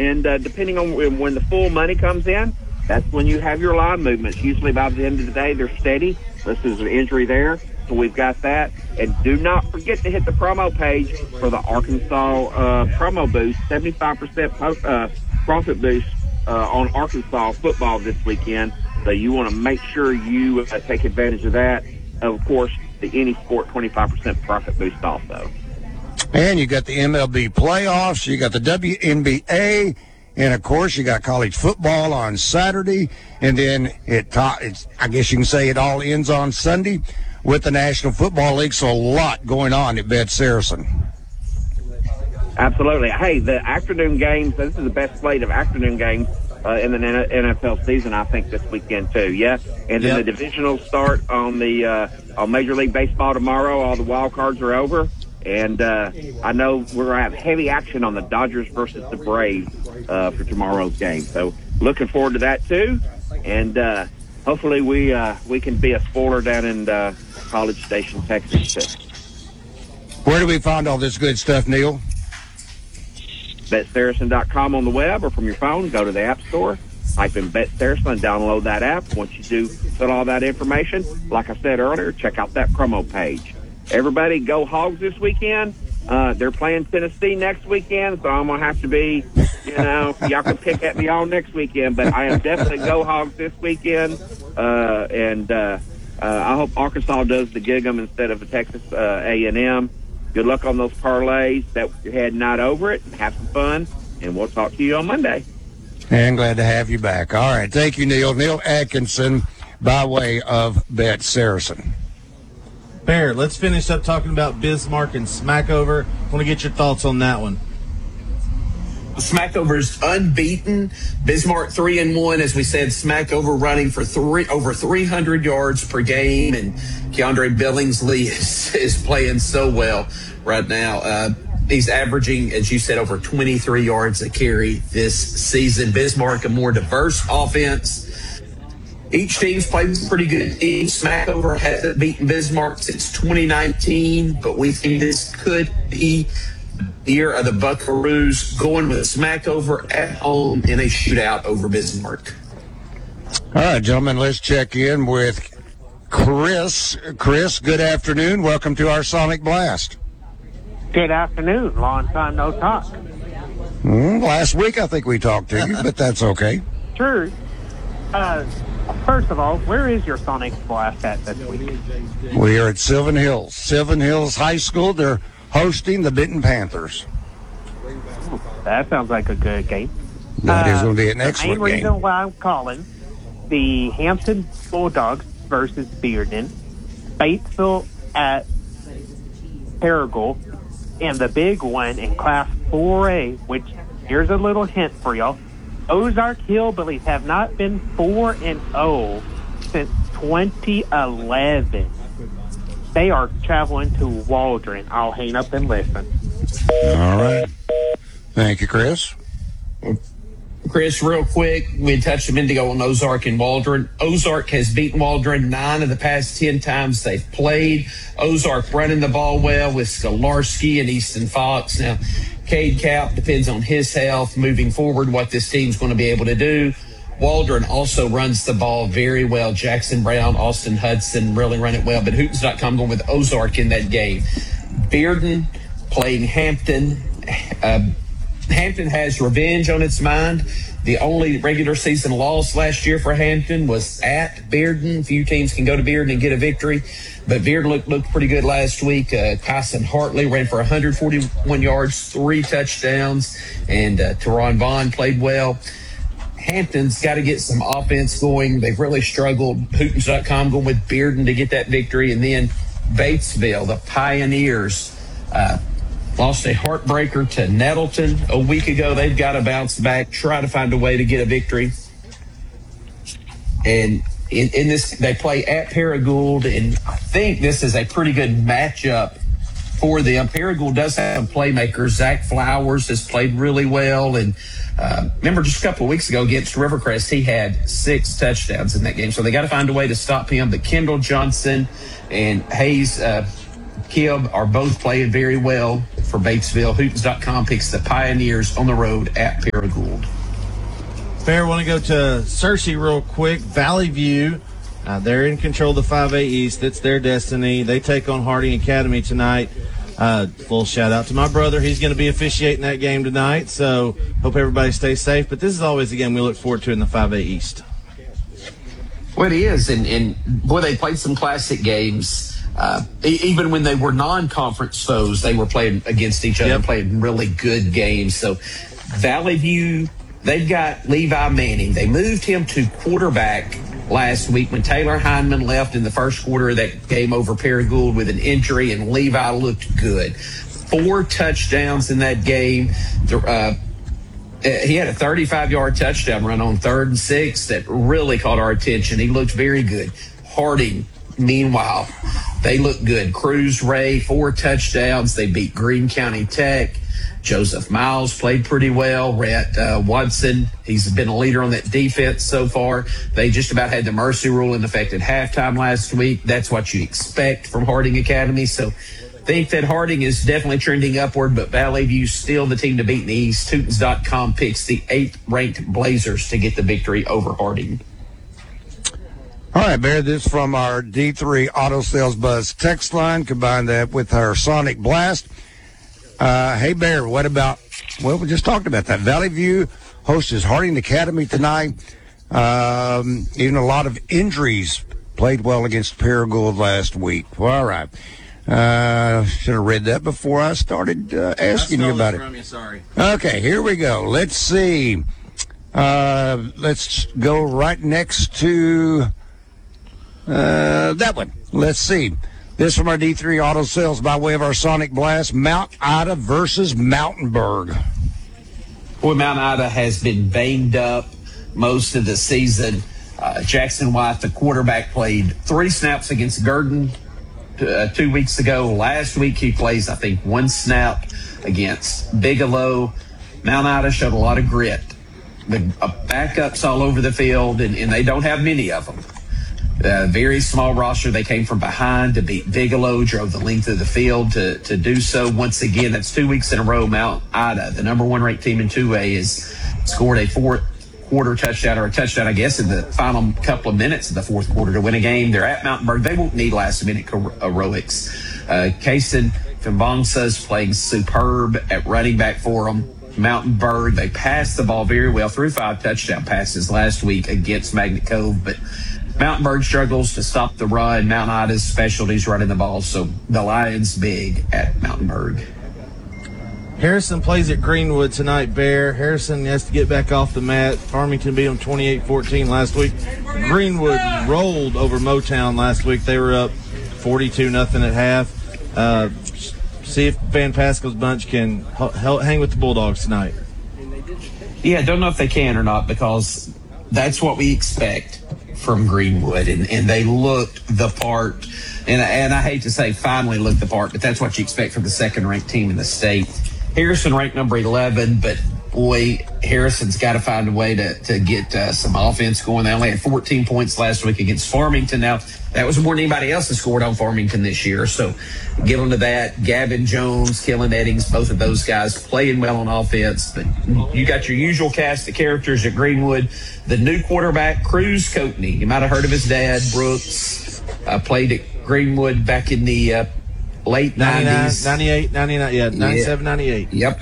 And depending on when the full money comes in, that's when you have your line movements. Usually by the end of the day, they're steady. This is an injury there, so we've got that. And do not forget to hit the promo page for the Arkansas promo boost, 75% profit boost on Arkansas football this weekend. So you want to make sure you take advantage of that. Of course, the Any Sport 25% profit boost also. And you got the MLB playoffs, you got the WNBA, and of course you got college football on Saturday, and then I guess you can say it all ends on Sunday with the National Football League. So a lot going on at Bet Saracen. Absolutely. Hey, the afternoon games, this is the best slate of afternoon games in the NFL season, I think, this weekend too. Yeah, and then the divisionals start on on Major League Baseball tomorrow. All the wild cards are over, and I know we're gonna have heavy action on the Dodgers versus the Braves for tomorrow's game. So looking forward to that too, and hopefully we can be a spoiler down in College Station, Texas too. Where do we find all this good stuff, Neil? BetSaracen.com on the web or from your phone. Go to the App Store, type in Bet Saracen, and download that app. Once you do fill all that information, like I said earlier, check out that promo page. Everybody, go Hogs this weekend. They're playing Tennessee next weekend, so I'm going to have to be, y'all can pick at me all next weekend, but I am definitely go Hogs this weekend. And I hope Arkansas does the gig 'em instead of the Texas A&M. Good luck on those parlays. That you're heading out over it. Have some fun, and we'll talk to you on Monday. And glad to have you back. All right. Thank you, Neil. Neil Atkinson by way of Bet Saracen. Bear, let's finish up talking about Bismarck and Smackover. I want to get your thoughts on that one. Smackover's unbeaten. Bismarck 3-1, as we said. Smackover running for over 300 yards per game, and Keandre Billingsley is playing so well right now. He's averaging, as you said, over 23 yards a carry this season. Bismarck, a more diverse offense. Each team's played pretty good teams. Smackover hasn't beaten Bismarck since 2019, but we think this could be the year of the Buckaroos, going with Smackover at home in a shootout over Bismarck. All right, gentlemen, let's check in with Chris. Chris, good afternoon. Welcome to our Sonic Blast. Good afternoon. Long time no talk. Last week I think we talked to you, but that's okay. True. First of all, where is your Sonic Blast at this week? We are at Sylvan Hills. Sylvan Hills High School. They're hosting the Benton Panthers. That sounds like a good game. That is going to be an excellent game. The main reason why I'm calling, the Hampton Bulldogs versus Bearden, Batesville at Paragould, and the big one in Class 4A, which, here's a little hint for y'all, Ozark Hillbillies have not been 4-0 since 2011. They are traveling to Waldron. I'll hang up and listen. All right. Thank you, Chris. Chris, real quick, we touched a minute ago on Ozark and Waldron. Ozark has beaten Waldron 9 of the past 10 times they've played. Ozark running the ball well with Skolarski and Easton Fox. Now, Cade Cap depends on his health moving forward, what this team's going to be able to do. Waldron also runs the ball very well. Jackson Brown, Austin Hudson really run it well. But Hootens.com going with Ozark in that game. Bearden playing Hampton. Hampton has revenge on its mind. The only regular season loss last year for Hampton was at Bearden. Few teams can go to Bearden and get a victory, but Bearden looked pretty good last week. Kyson Hartley ran for 141 yards, 3 touchdowns, and Teron Vaughn played well. Hampton's got to get some offense going. They've really struggled. Hootens.com going with Bearden to get that victory. And then Batesville, the Pioneers, lost a heartbreaker to Nettleton a week ago. They've got to bounce back, try to find a way to get a victory. And in this, they play at Paragould, and I think this is a pretty good matchup for them. Paragould does have some playmakers. Zach Flowers has played really well, and remember just a couple of weeks ago against Rivercrest, he had 6 touchdowns in that game. So they got to find a way to stop him. But Kendall Johnson and Hayes Kibb are both playing very well for Batesville. Hootens.com picks the Pioneers on the road at Paragould. Bear, want to go to Searcy real quick. Valley View, they're in control of the 5A East. It's their destiny. They take on Harding Academy tonight. Full shout out to my brother. He's going to be officiating that game tonight, so hope everybody stays safe. But this is always a game we look forward to in the 5A East. Well, it is, and boy, they played some classic games. Even when they were non-conference foes, they were playing against each other and playing really good games. So Valley View, they've got Levi Manning. They moved him to quarterback last week when Taylor Heineman left in the first quarter of that game over Paragould with an injury, and Levi looked good. 4 touchdowns in that game. He had a 35-yard touchdown run on 3rd and 6 that really caught our attention. He looked very good. Harding, meanwhile, they look good. Cruz Ray, 4 touchdowns. They beat Greene County Tech. Joseph Miles played pretty well. Rhett Watson, he's been a leader on that defense so far. They just about had the mercy rule in effect at halftime last week. That's what you expect from Harding Academy. So think that Harding is definitely trending upward, but Valley View still the team to beat in the East. Hootens.com picks the 8th-ranked Blazers to get the victory over Harding. All right, Bear, this from our D3 Auto Sales Buzz text line. Combine that with our Sonic Blast. Hey, Bear, what about, well, we just talked about that. Valley View hosts Harding Academy tonight. Even a lot of injuries. Played well against Paragould last week. Well, all right. Should have read that before I started asking you about it. From you, sorry. Okay, here we go. Let's see. Let's go right next to that one. Let's see. This from our D3 Auto Sales by way of our Sonic Blast. Mount Ida versus Mountainburg. Boy, Mount Ida has been banged up most of the season. Jackson White, the quarterback, played 3 snaps against Gurdon 2 weeks ago. Last week he plays, I think, 1 snap against Bigelow. Mount Ida showed a lot of grit. The backups all over the field, and they don't have many of them. Very small roster. They came from behind to beat Bigelow, drove the length of the field to do so. Once again, that's 2 weeks in a row. Mount Ida, the number 1 ranked team in 2A, has scored a 4th-quarter touchdown, or a touchdown, I guess, in the final couple of minutes of the 4th quarter to win a game. They're at Mountainburg. They won't need last-minute heroics. Kason Fimbongsa is playing superb at running back for them. Mountainburg, they passed the ball very well, threw 5 touchdown passes last week against Magnet Cove, but Mountainburg struggles to stop the run. Mount Ida's specialties running the ball, so the Lions big at Mountainburg. Harrison plays at Greenwood tonight, Bear. Harrison has to get back off the mat. Farmington beat them 28-14 last week. Greenwood rolled over Motown last week. They were up 42-0 at half. See if Van Pascal's bunch can hang with the Bulldogs tonight. Yeah, don't know if they can or not, because that's what we expect from Greenwood, and they looked the part, and I hate to say finally looked the part, but that's what you expect from the 2nd-ranked team in the state. Harrison ranked number 11, but boy, Harrison's got to find a way to get some offense going. They only had 14 points last week against Farmington. Now, that was more than anybody else has scored on Farmington this year, so get onto that. Gavin Jones, Kellen Eddings, both of those guys playing well on offense, but you got your usual cast of characters at Greenwood. The new quarterback, Cruz Coatney, you might have heard of his dad, Brooks, played at Greenwood back in the late 90s. 98, 99, yeah, 97, 98. Yep.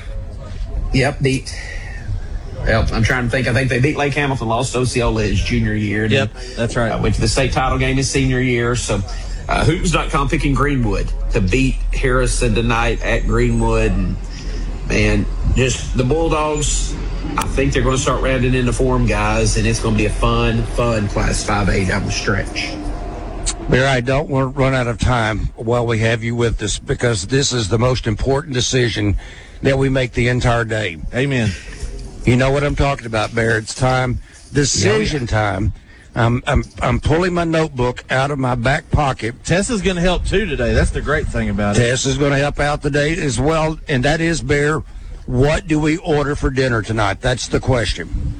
Beat. Well, I'm trying to think. I think they beat Lake Hamilton, lost Osceola his junior year. Yep, that's right. Went to the state title game his senior year. So Hootens.com picking Greenwood to beat Harrison tonight at Greenwood. And, man, just the Bulldogs, I think they're going to start rounding into form, guys, and it's going to be a fun Class 5A down the stretch. Bear, I don't want to run out of time while we have you with us, because this is the most important decision that we make the entire day. Amen. You know what I'm talking about, Bear. It's time, decision time. I'm pulling my notebook out of my back pocket. Tessa's going to help too today. That's the great thing about it. Tessa's going to help out today as well, and that is, Bear, what do we order for dinner tonight? That's the question.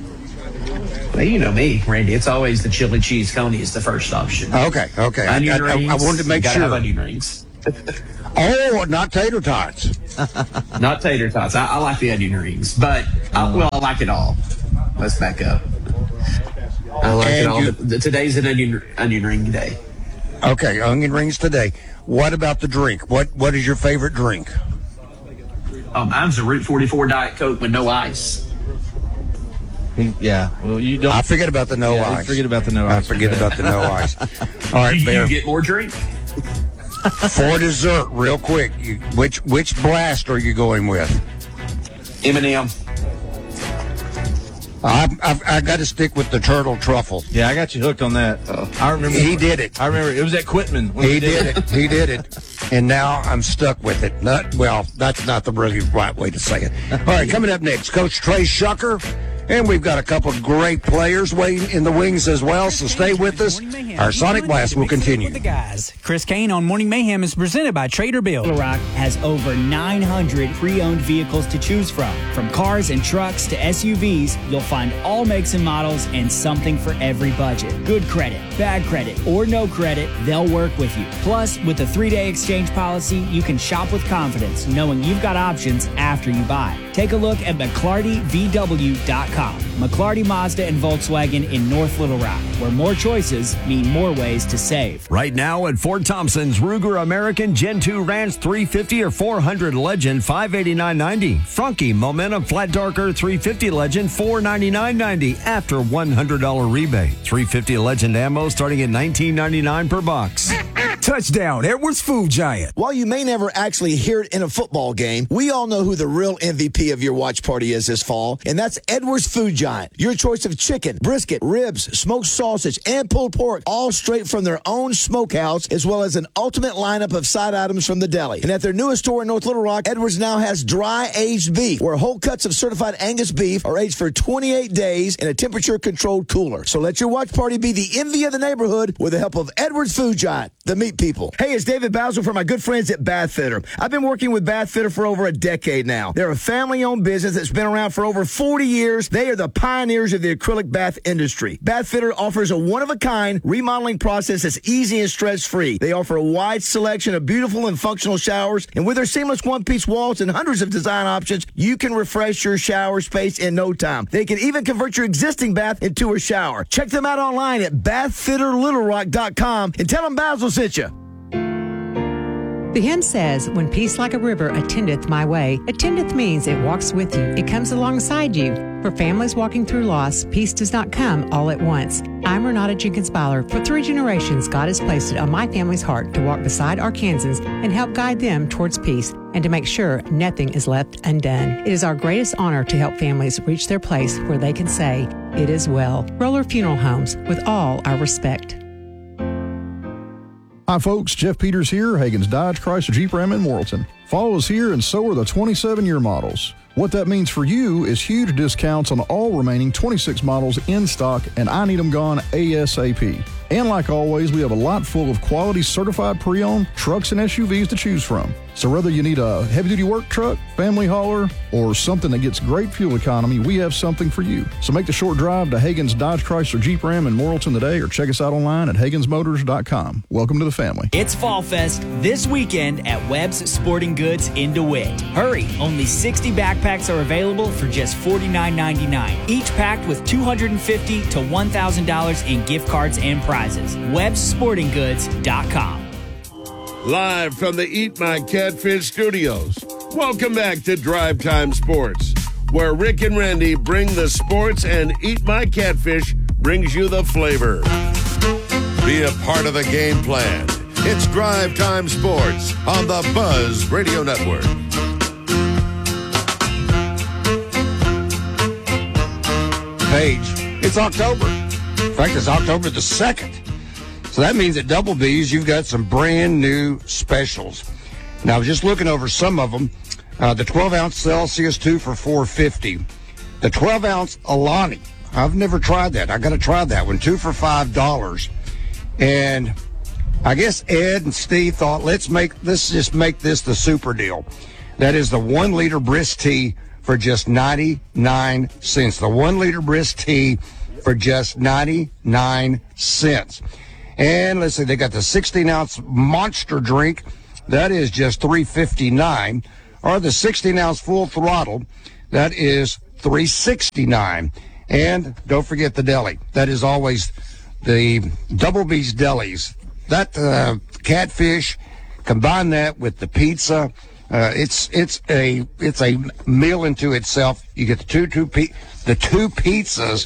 Well, you know me, Randy. It's always the chili cheese coney is the first option. Okay. Onion rings. I wanted to make you gotta sure. have onion rings. Oh, not tater tots. Not tater tots. I like the onion rings, but I like it all. Let's back up. I like it all. Today's an onion ring day. Okay, onion rings today. What about the drink? What is your favorite drink? Mine's a Route 44 Diet Coke with no ice. Yeah, well, you don't. I forget about the no ice. Forget about the no ice. I forget about the no ice. All right, Bear. You get more drink? For dessert, real quick, which blast are you going with? M&M. I got to stick with the turtle truffle. Yeah, I got you hooked on that. I remember he did it. I remember it was at Quitman. He did it. He did it. And now I'm stuck with it. That's not the really right way to say it. All right, coming up next, Coach Trey Shucker. And we've got a couple of great players waiting in the wings as well, so stay with us. Our Sonic Blast will continue. The guys. Chris Kane on Morning Mayhem is presented by Trader Bill. Little Rock has over 900 pre-owned vehicles to choose from. From cars and trucks to SUVs, you'll find all makes and models and something for every budget. Good credit, bad credit, or no credit, they'll work with you. Plus, with a 3-day exchange policy, you can shop with confidence, knowing you've got options after you buy. Take a look at McClartyVW.com. McClarty Mazda and Volkswagen in North Little Rock, where more choices mean more ways to save. Right now at Fort Thompson's, Ruger American Gen 2 Ranch 350 or 400 Legend $589.90. Franke Momentum Flat Darker 350 Legend $499.90 after $100 rebate. 350 Legend ammo starting at $19.99 per box. Touchdown, Edwards Food Giant. While you may never actually hear it in a football game, we all know who the real MVP of your watch party is this fall, and that's Edwards Food Giant. Your choice of chicken, brisket, ribs, smoked sausage, and pulled pork, all straight from their own smokehouse, as well as an ultimate lineup of side items from the deli. And at their newest store in North Little Rock, Edwards now has dry-aged beef, where whole cuts of certified Angus beef are aged for 28 days in a temperature-controlled cooler. So let your watch party be the envy of the neighborhood with the help of Edwards Food Giant, the meat people. Hey, it's David Basil from my good friends at Bath Fitter. I've been working with Bath Fitter for over a decade now. They're a family-owned business that's been around for over 40 years. They are the pioneers of the acrylic bath industry. Bath Fitter offers a one-of-a-kind remodeling process that's easy and stress-free. They offer a wide selection of beautiful and functional showers, and with their seamless one-piece walls and hundreds of design options, you can refresh your shower space in no time. They can even convert your existing bath into a shower. Check them out online at bathfitterlittlerock.com and tell them Basil sent you. The hymn says, when peace like a river attendeth my way, attendeth means it walks with you. It comes alongside you. For families walking through loss, peace does not come all at once. I'm Renata Jenkins Byler. For 3 generations, God has placed it on my family's heart to walk beside Arkansans and help guide them towards peace and to make sure nothing is left undone. It is our greatest honor to help families reach their place where they can say, it is well. Roller Funeral Homes, with all our respect. Hi folks, Jeff Peters here, Hagen's Dodge, Chrysler, Jeep, Ram in Morrilton. Follow us here and so are the 27-year models. What that means for you is huge discounts on all remaining 26 models in stock, and I need them gone ASAP. And like always, we have a lot full of quality certified pre-owned trucks and SUVs to choose from. So whether you need a heavy-duty work truck, family hauler, or something that gets great fuel economy, we have something for you. So make the short drive to Hagen's Dodge, Chrysler, Jeep, Ram in Morrilton today, or check us out online at HagensMotors.com. Welcome to the family. It's Fall Fest this weekend at Webb's Sporting Goods in DeWitt. Hurry, only 60 backpacks are available for just $49.99, each packed with $250 to $1,000 in gift cards and prizes. WebbsSportingGoods.com. Live from the Eat My Catfish studios, welcome back to Drive Time Sports, where Rick and Randy bring the sports and Eat My Catfish brings you the flavor. Be a part of the game plan. It's Drive Time Sports on the Buzz Radio Network. Paige, it's October. In fact, it's October the 2nd. So that means at Double B's, you've got some brand new specials. Now, I was just looking over some of them. The 12-ounce Celsius, 2 for $4.50. The 12-ounce Alani. I've never tried that. I got to try that one. 2 for $5. And I guess Ed and Steve thought, let's just make this the super deal. That is the 1-liter Brisk tea for just 99 cents. The 1-liter Brisk tea for just 99 cents. And let's see, they got the 16-ounce monster drink. that is just $359, or the 16-ounce full throttle, that is $369. And don't forget the deli. That is always the Double B's Delis. That catfish, combine that with the pizza. It's a meal into itself. You get the two pizzas.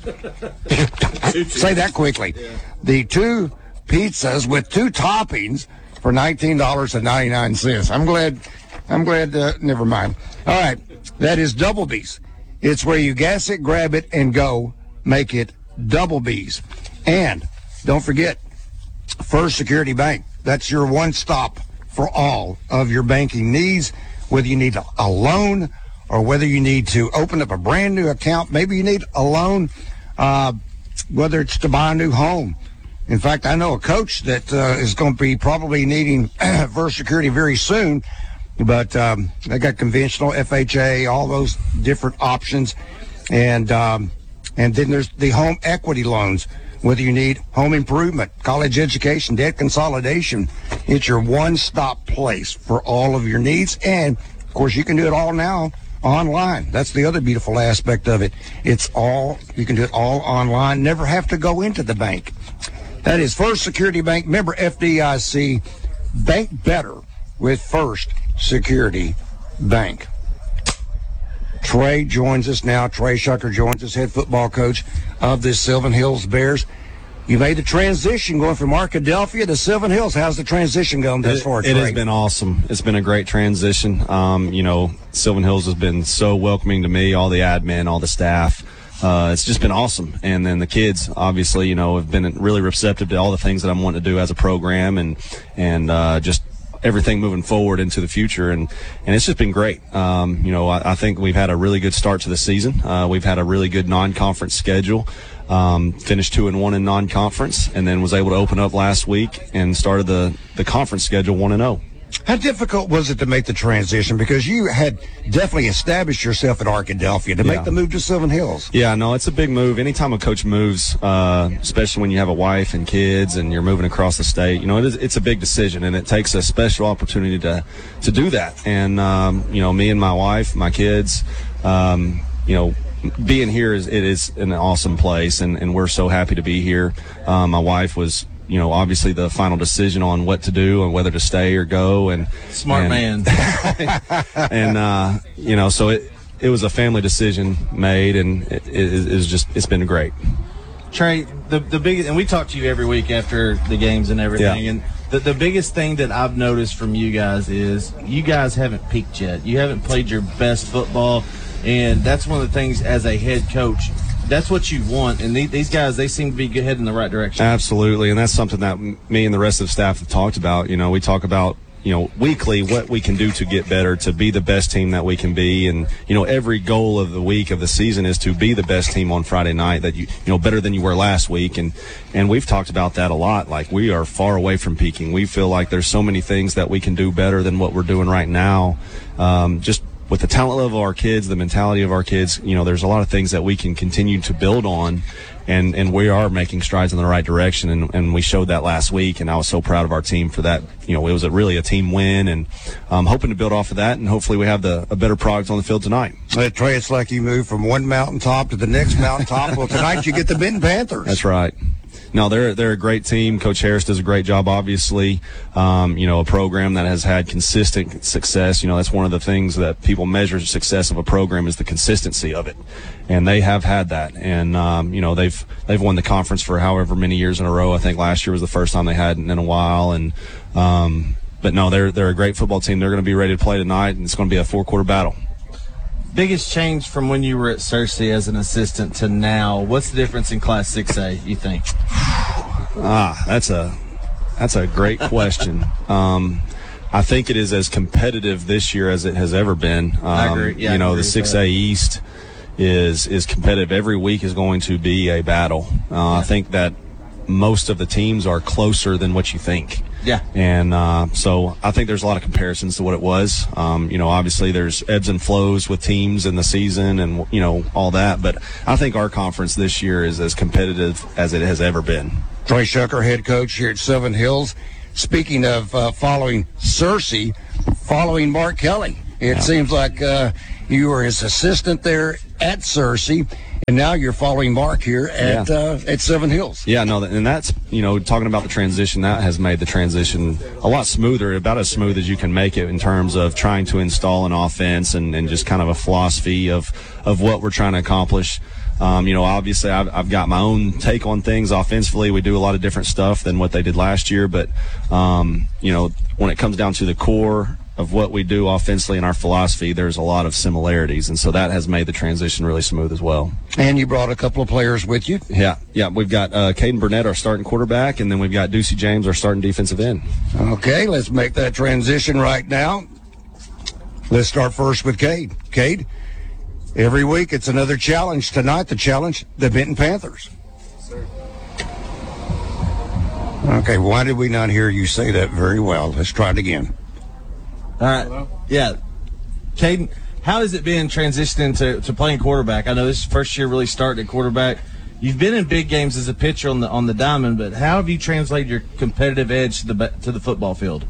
Say that quickly. Yeah. The 2 pizzas with 2 toppings for $19.99. I'm glad. Never mind. All right, that is Double B's. It's where you gas it, grab it, and go. Make it Double B's. And don't forget, First Security Bank. That's your one stop for all of your banking needs, whether you need a loan or whether you need to open up a brand new account. Maybe you need a loan, whether it's to buy a new home. In fact, I know a coach that is going to be probably needing First Security very soon, but they got conventional, FHA, all those different options. And then there's the home equity loans. Whether you need home improvement, college education, debt consolidation, it's your one-stop place for all of your needs. And, of course, you can do it all now online. That's the other beautiful aspect of it. You can do it all online, never have to go into the bank. That is First Security Bank, member FDIC. Bank better with First Security Bank. Trey joins us now. Trey Shucker joins us, head football coach of the Sylvan Hills Bears. You made the transition going from Arkadelphia to Sylvan Hills. How's the transition going thus far, Trey? It has been awesome. It's been a great transition. Sylvan Hills has been so welcoming to me, all the admin, all the staff. It's just been awesome. And then the kids, obviously, have been really receptive to all the things that I'm wanting to do as a program and just everything moving forward into the future, and it's just been great. I think we've had a really good start to the season. We've had a really good non-conference schedule. Finished 2-1 in non-conference, and then was able to open up last week and started the conference schedule 1-0. How difficult was it to make the transition? Because you had definitely established yourself at Arkadelphia to make the move to Sylvan Hills. Yeah, no, it's a big move. Anytime a coach moves, especially when you have a wife and kids and you're moving across the state, it's a big decision, and it takes a special opportunity to do that. And, me and my wife, my kids, being here is an awesome place, and we're so happy to be here. My wife was obviously the final decision on what to do and whether to stay or go. And smart man. And, so it was a family decision made, and it's been great. Trey, the biggest, and we talk to you every week after the games and everything. Yeah. And the biggest thing that I've noticed from you guys is you guys haven't peaked yet. You haven't played your best football. And that's one of the things as a head coach, that's what you want. And these guys, they seem to be heading in the right direction. Absolutely. And that's something that me and the rest of the staff have talked about. We talk about, weekly what we can do to get better, to be the best team that we can be. And, every goal of the week of the season is to be the best team on Friday night, that better than you were last week. And we've talked about that a lot. Like, we are far away from peaking. We feel like there's so many things that we can do better than what we're doing right now. Just with the talent level of our kids, the mentality of our kids, there's a lot of things that we can continue to build on, and we are making strides in the right direction, and we showed that last week, and I was so proud of our team for that. It was really a team win, and I'm hoping to build off of that, and hopefully we have a better product on the field tonight. Trey, it's like you move from one mountaintop to the next mountaintop. Well, tonight you get the Benton Panthers. That's right. No, they're a great team. Coach Harris does a great job, obviously. A program that has had consistent success. That's one of the things that people measure success of a program is the consistency of it. And they have had that. And, they've won the conference for however many years in a row. I think last year was the first time they hadn't in a while. And, but no, they're a great football team. They're going to be ready to play tonight, and it's going to be a 4-quarter battle. Biggest change from when you were at Searcy as an assistant to now, what's the difference in Class 6A, you think? That's a great question. I think it is as competitive this year as it has ever been. I agree. Yeah, the 6A East is competitive. Every week is going to be a battle. I think that most of the teams are closer than what you think. Yeah. And so I think there's a lot of comparisons to what it was. Obviously there's ebbs and flows with teams in the season and, all that. But I think our conference this year is as competitive as it has ever been. Trey Shucker, head coach here at Sylvan Hills. speaking of following Cersei, following Mark Kelly. It seems like you were his assistant there at Cersei, and now you're following Mark here at Seven Hills. Yeah, no, and that's, talking about the transition, that has made the transition a lot smoother, about as smooth as you can make it in terms of trying to install an offense and just kind of a philosophy of what we're trying to accomplish. Obviously I've got my own take on things offensively. We do a lot of different stuff than what they did last year, but, when it comes down to the core of what we do offensively and our philosophy, there's a lot of similarities, and so that has made the transition really smooth as well. And you brought a couple of players with you? Yeah. We've got Caden Burnett, our starting quarterback, and then we've got Ducey James, our starting defensive end. Okay, let's make that transition right now. Let's start first with Cade. Cade, every week it's another challenge. Tonight, the challenge, the Benton Panthers. Sir. Okay, why did we not hear you say that very well? Let's try it again. All right. Hello? Yeah. Caden, how has it been transitioning to playing quarterback? I know this is first year really starting at quarterback. You've been in big games as a pitcher on the diamond, but how have you translated your competitive edge to the football field?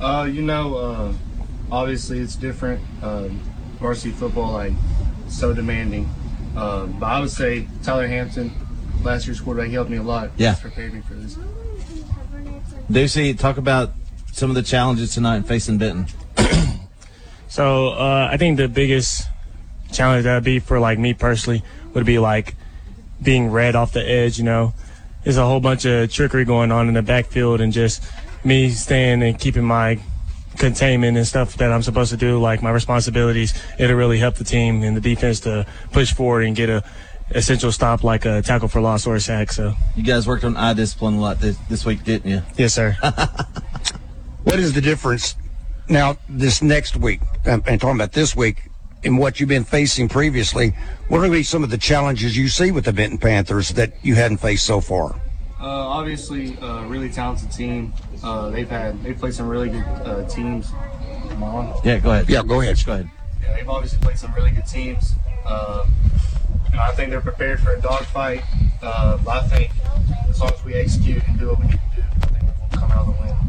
Obviously it's different. Varsity football, so demanding. But I would say Tyler Hampton, last year's quarterback, he helped me a lot. Yeah. He's prepared me for this. Ducey, talk about some of the challenges tonight in facing Benton. So I think the biggest challenge that would be for me personally would be being read off the edge. There's a whole bunch of trickery going on in the backfield, and just me staying and keeping my containment and stuff that I'm supposed to do, my responsibilities. It'll really help the team and the defense to push forward and get a essential stop, like a tackle for loss or a sack. So you guys worked on eye discipline a lot this week, didn't you? Yes, sir. What is the difference now this next week, and talking about this week, and what you've been facing previously? What are some of the challenges you see with the Benton Panthers that you hadn't faced so far? Obviously, a really talented team. They've played some really good teams. Am I on? Yeah, go ahead. Yeah, go ahead. Go ahead. Yeah, they've obviously played some really good teams. I think they're prepared for a dogfight. But I think as long as we execute and do what we need to do, I think we'll come out with a win.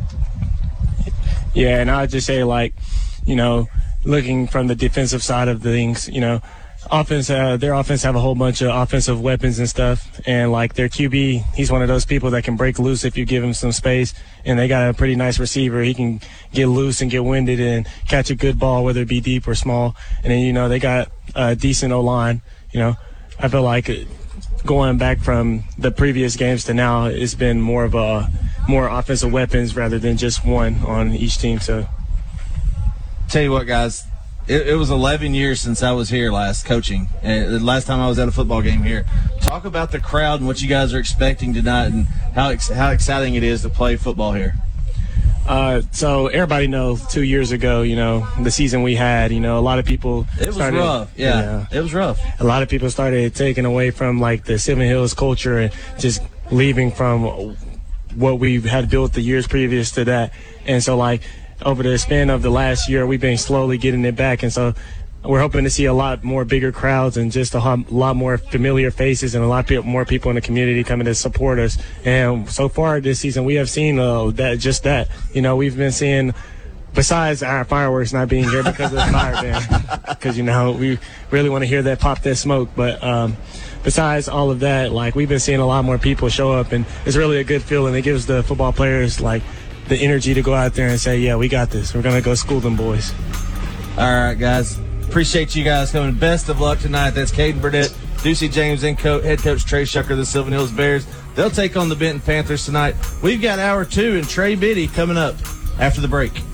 Yeah, and I'd just say, looking from the defensive side of things, offense, their offense have a whole bunch of offensive weapons and stuff, and their QB, he's one of those people that can break loose if you give him some space, and they got a pretty nice receiver. He can get loose and get winded and catch a good ball, whether it be deep or small, and then they got a decent O-line. I feel like going back from the previous games to now, it's been more offensive weapons rather than just one on each team. So tell you what, guys, it was 11 years since I was here last coaching, and the last time I was at a football game here. Talk about the crowd and what you guys are expecting tonight, and how exciting it is to play football here. So everybody knows 2 years ago, the season we had, a lot of people started, rough. Yeah, it was rough. A lot of people started taking away from the Seven Hills culture and just leaving from what we had built the years previous to that. And so over the span of the last year, we've been slowly getting it back. And so we're hoping to see a lot more bigger crowds and just a lot more familiar faces and a lot more people in the community coming to support us. And so far this season, we have seen that. We've been seeing, besides our fireworks not being here because of the fire ban, because, we really want to hear that pop that smoke. But besides all of that, we've been seeing a lot more people show up, and it's really a good feeling. It gives the football players, the energy to go out there and say, yeah, we got this. We're going to go school them boys. All right, guys. Appreciate you guys coming. Best of luck tonight. That's Caden Burnett, Ducey James, and head coach Trey Shucker of the Sylvan Hills Bears. They'll take on the Benton Panthers tonight. We've got hour 2 and Trey Biddy coming up after the break.